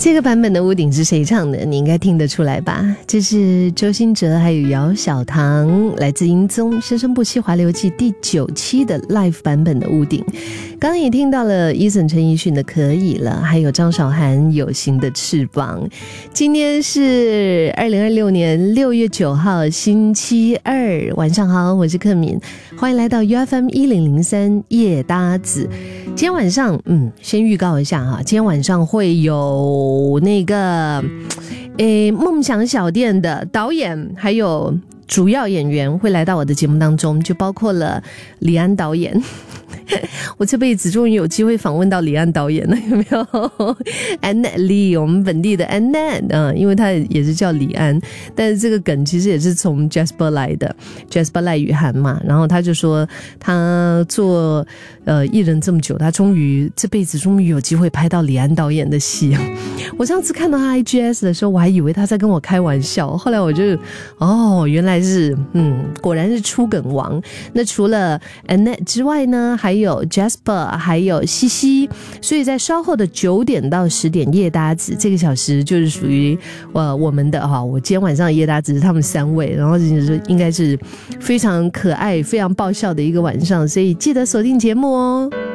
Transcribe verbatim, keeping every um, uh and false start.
这个版本的屋顶是谁唱的？你应该听得出来吧？这是周兴哲还有姚小棠，来自英宗《生生不息华流记》第九期的 live 版本的屋顶。刚刚也听到了Eason陈奕迅的可以了，还有张韶涵有形的翅膀。今天是二零二六年六月九号星期二，晚上好，我是克敏，欢迎来到 U F M 一零零三夜搭子。今天晚上嗯，先预告一下哈，今天晚上会有那个诶梦想小店的导演还有主要演员会来到我的节目当中，就包括了李安导演。我这辈子终于有机会访问到李安导演了，有没有？ Annette Lee， 我们本地的 Annette、嗯、因为他也是叫李安，但是这个梗其实也是从 Jasper 来的， Jasper 赖雨涵嘛，然后他就说他做呃艺人这么久，他终于这辈子终于有机会拍到李安导演的戏。我上次看到他 I G S 的时候，我还以为他在跟我开玩笑，后来我就哦，原来是嗯，果然是出梗王。那除了 Annette 之外呢，还有 Jasper 还有西西，所以在稍后的九点到十点夜搭子这个小时就是属于呃我们的哈，我今天晚上的夜搭子是他们三位，然后就是应该是非常可爱非常爆笑的一个晚上，所以记得锁定节目哦。